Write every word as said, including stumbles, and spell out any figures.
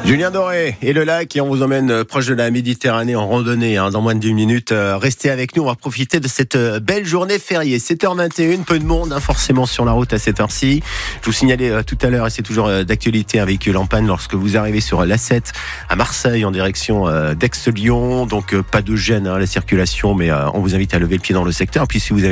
Julien Doré et le lac, et on vous emmène proche de la Méditerranée en randonnée hein, dans moins de dix minutes. Euh, restez avec nous, on va profiter de cette belle journée fériée. sept heures vingt et un, peu de monde hein, forcément sur la route à cette heure-ci. Je vous signalais euh, tout à l'heure, et c'est toujours euh, d'actualité, un véhicule en panne lorsque vous arrivez sur l'A sept à Marseille en direction euh, d'Aix-Lyon. Donc euh, pas de gêne, hein, la circulation, mais euh, on vous invite à lever le pied dans le secteur. Puis si vous avez